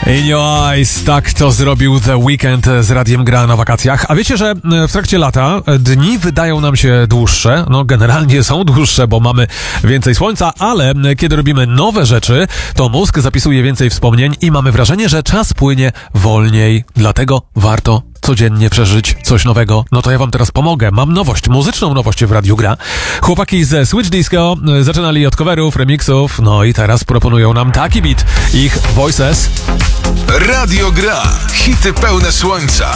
In Your Eyes, tak to zrobił The Weeknd z Radiem Gra na wakacjach. A wiecie, że w trakcie lata dni wydają nam się dłuższe, no generalnie są dłuższe, bo mamy więcej słońca, ale kiedy robimy nowe rzeczy, to mózg zapisuje więcej wspomnień i mamy wrażenie, że czas płynie wolniej. Dlatego warto codziennie przeżyć coś nowego. No to ja wam teraz pomogę. Mam nowość, muzyczną nowość w Radiu Gra. Chłopaki ze Switch Disco zaczynali od coverów, remixów, no i teraz proponują nam taki beat. Ich Voices. Radio Gra. Hity pełne słońca.